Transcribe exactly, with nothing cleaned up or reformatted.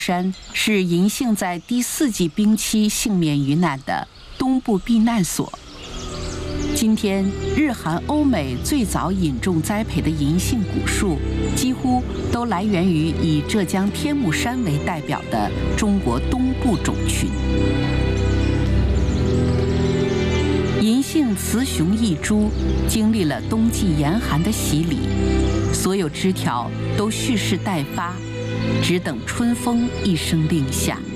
山是银杏在第四纪冰期幸免于难的东部避难所。今天，日韩欧美最早引种栽培的银杏古树，几乎都来源于以浙江天目山为代表的中国东部种群。银杏雌雄异株，经历了冬季严寒的洗礼，所有枝条都蓄势待发，只等春风一声令下。